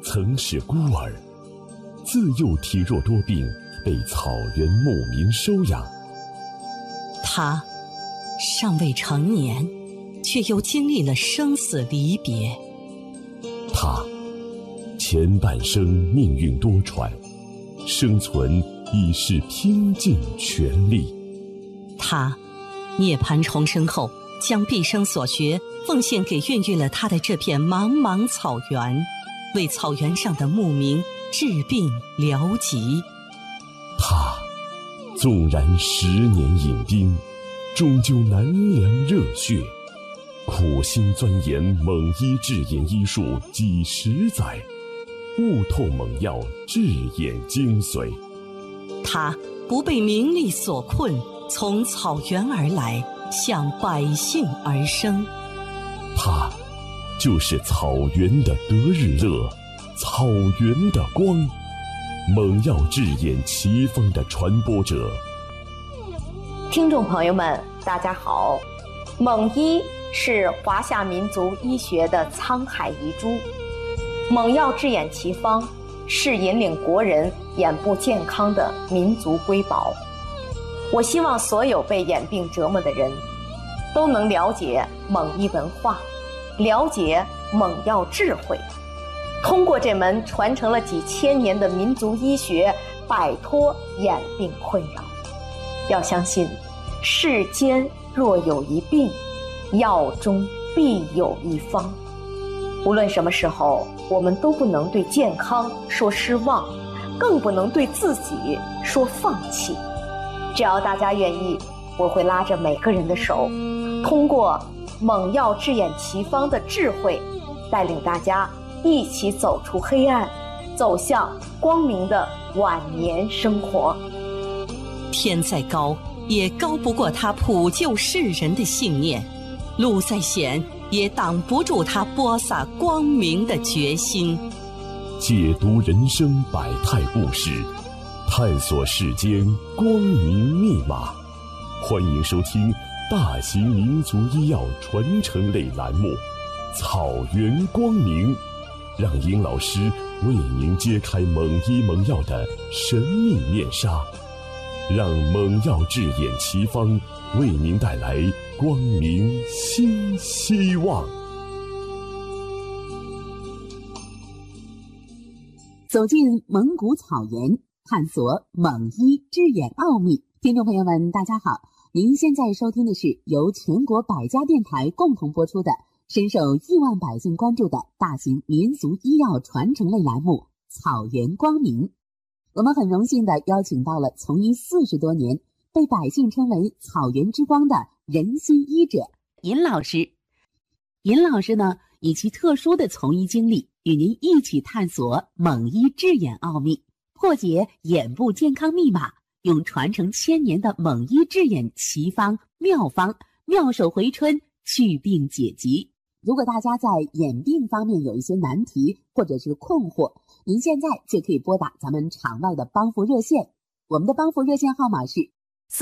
曾是孤儿，自幼体弱多病，被草原牧民收养。 他尚未成年，却又经历了生死离别。 他前半生命运多舛，生存已是拼尽全力。 他涅槃重生后，将毕生所学奉献给孕育了他的这片茫茫草原，为草原上的牧民治病疗疾。 他纵然10年饮冰，终究难凉热血，苦心钻研蒙医治眼医术几十载，悟透猛药治眼精髓。 他不被名利所困，从草原而来，向百姓而生。 他就是草原的得日乐，草原的光，猛药治眼奇方的传播者。 听众朋友们，大家好。蒙医是华夏民族医学的沧海遗珠，猛药治眼奇方是引领国人眼部健康的民族瑰宝。我希望所有被眼病折磨的人都能了解蒙医文化，了解猛药智慧，通过这门传承了几千年的民族医学，摆脱眼病困扰。要相信，世间若有一病，药中必有一方。无论什么时候，我们都不能对健康说失望，更不能对自己说放弃。只要大家愿意，我会拉着每个人的手，通过猛药治眼奇方的智慧，带领大家一起走出黑暗，走向光明的晚年生活。 天再高，也高不过他普救世人的信念；路再险，也挡不住他播撒光明的决心。 解读人生百态故事，探索世间光明密码。欢迎收听大型民族医药传承类栏目《草原光明》，让殷老师为您揭开蒙医蒙药的神秘面纱，让猛药治眼奇方为您带来光明新希望。 走进蒙古草原，探索蒙医治眼奥秘。听众朋友们，大家好，您现在收听的是由全国百家电台共同播出的深受亿万百姓关注的大型民族医药传承类栏目《草原光明》。我们很荣幸地邀请到了从医40多年，被百姓称为草原之光的仁心医者尹老师。尹老师呢，以其特殊的从医经历，与您一起探索蒙医治眼奥秘，破解眼部健康密码，用传承1000年的蒙医治眼奇方妙方，妙手回春，祛病解疾。如果大家在眼病方面有一些难题或者是困惑，您现在就可以拨打咱们场外的帮扶热线，我们的帮扶热线号码是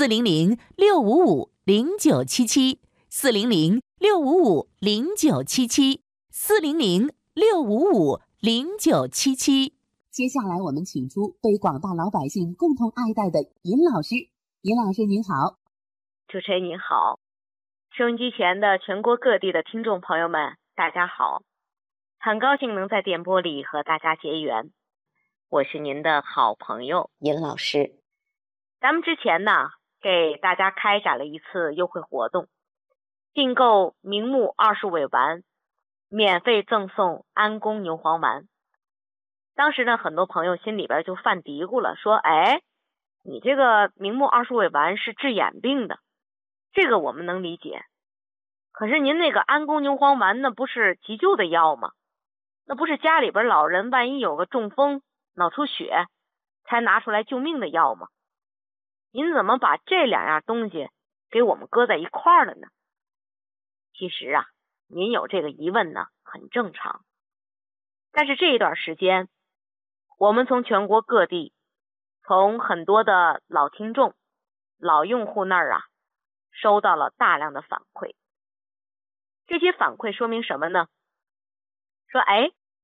400-655-0977，400-655-0977。 接下来我们请出被广大老百姓共同爱戴的尹老师。尹老师您好。 主持人您好，收音机前的全国各地的听众朋友们，大家好，很高兴能在电波里和大家结缘。我是您的好朋友尹老师。咱们之前呢，给大家开展了一次优惠活动，订购明目20味丸，免费赠送安宫牛黄丸。当时呢，很多朋友心里边就犯嘀咕了，说你这个明目20味丸是治眼病的，这个我们能理解。可是您那个安宫牛黄丸那不是急救的药吗？那不是家里边老人万一有个中风、脑出血才拿出来救命的药吗？您怎么把这2样东西给我们搁在一块儿了呢？其实啊，您有这个疑问呢，很正常。但是这一段时间，我们从全国各地，从很多的老听众、老用户那儿收到了大量的反馈。这些反馈说明什么呢？说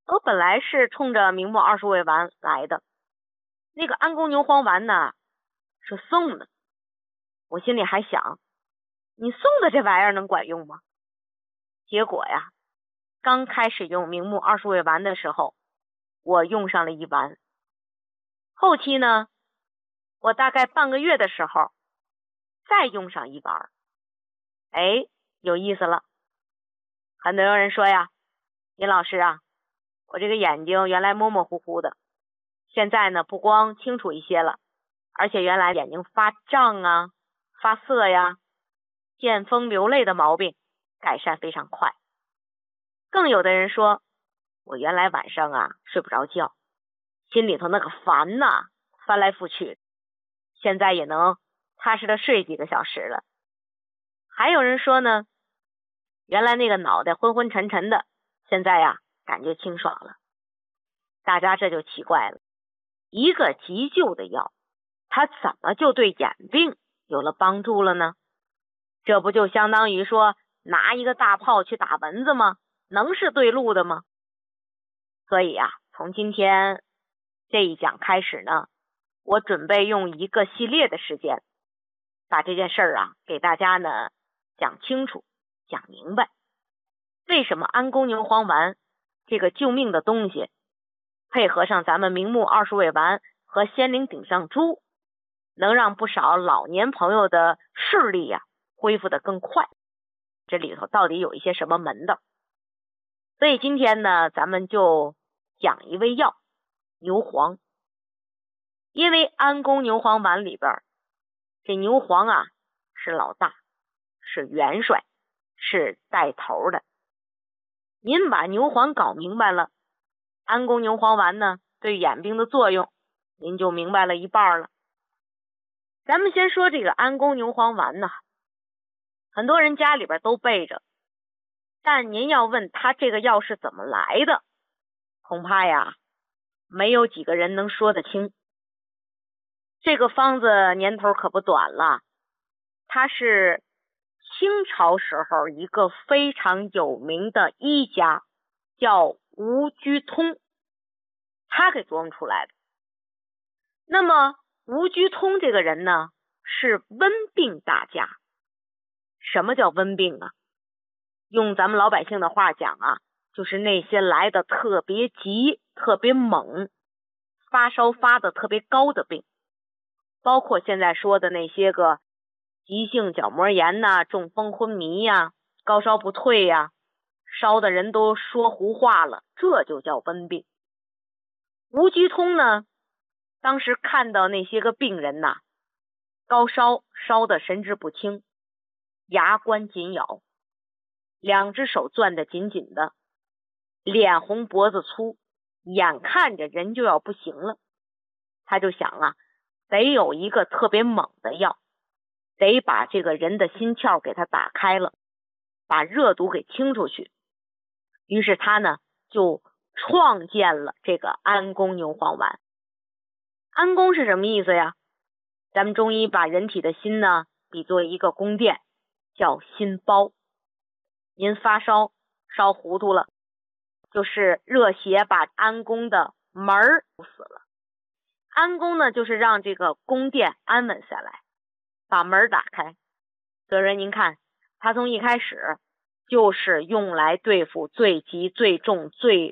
我本来是冲着明目20味丸来的，那个安宫牛黄丸呢是送的，我心里还想，你送的这玩意儿能管用吗？结果呀，刚开始用明目20味丸的时候，我用上了1丸，后期呢，我大概半个月的时候再用上1丸，哎，有意思了。很多人说呀，尹老师啊，我这个眼睛原来模模糊糊的，现在呢不光清楚一些了，而且原来眼睛发胀啊、发涩呀、见风流泪的毛病改善非常快。更有的人说，我原来晚上啊睡不着觉，心里头那个烦呐，翻来覆去，现在也能踏实的睡几个小时了。还有人说呢，原来那个脑袋昏昏沉沉的，现在呀感觉清爽了。大家这就奇怪了，一个急救的药，它怎么就对眼病有了帮助了呢？这不就相当于说拿一个大炮去打蚊子吗？能是对路的吗？所以啊，从今天这一讲开始呢，我准备用一个系列的时间，把这件事儿啊给大家呢讲清楚、讲明白。为什么安宫牛黄丸这个救命的东西，配合上咱们明目20味丸和仙灵顶上珠，能让不少老年朋友的视力呀恢复得更快？这里头到底有一些什么门道？所以今天呢，咱们就讲一味药牛黄。因为安宫牛黄丸里边这牛黄啊是老大，是元帅，是带头的。您把牛黄搞明白了，安宫牛黄丸呢对眼病的作用您就明白了一半了。咱们先说这个安宫牛黄丸呢，很多人家里边都备着，但您要问他这个药是怎么来的，恐怕呀没有几个人能说得清。这个方子年头可不短了，它是清朝时候一个非常有名的医家叫吴居通，他给琢磨出来的。那么吴居通这个人呢，是温病大家。什么叫温病啊？用咱们老百姓的话讲啊，就是那些来的特别急、特别猛，发烧发的特别高的病，包括现在说的那些个急性角膜炎呐、中风昏迷呀、高烧不退呀、烧的人都说胡话了，这就叫温病。吴居通呢，当时看到那些个病人呐，高烧烧的神志不清，牙关紧咬，两只手攥得紧紧的，脸红脖子粗，眼看着人就要不行了。他就想啊，得有一个特别猛的药，得把这个人的心窍给他打开了，把热毒给清出去。于是他呢就创建了这个安宫牛黄丸。安宫是什么意思呀？咱们中医把人体的心呢比作一个宫殿，叫心包。您发烧烧糊涂了，就是热邪把安宫的门儿堵死了。安宫呢就是让这个宫殿安稳下来，把门打开。所以您看，他从一开始就是用来对付最急、最重、最